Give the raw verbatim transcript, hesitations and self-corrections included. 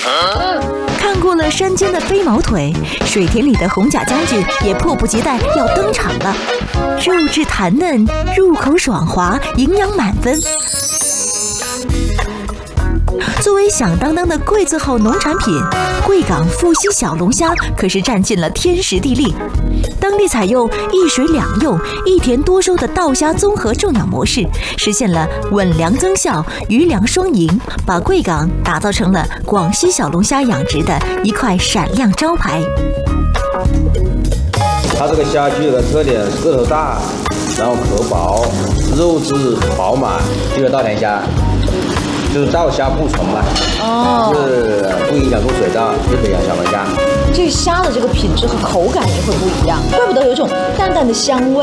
看过了山间的飞毛腿，水田里的红甲将军也迫不及待要登场了。肉质弹嫩，入口爽滑，营养满分。作为响当当的贵字号农产品，贵港富溪小龙虾可是占尽了天时地利。当地采用一水两用、一田多收的稻虾综合种养模式，实现了稳粮增效、鱼粮双赢，把贵港打造成了广西小龙虾养殖的一块闪亮招牌。 它这个虾具有个特点，个头大，然后壳薄，肉质饱满，这个稻田虾。就是稻虾不纯嘛，哦，是不影响入水稻，就可以养小龙虾。 这个虾的这个品质和口感也会不一样，怪不得有一种淡淡的香味。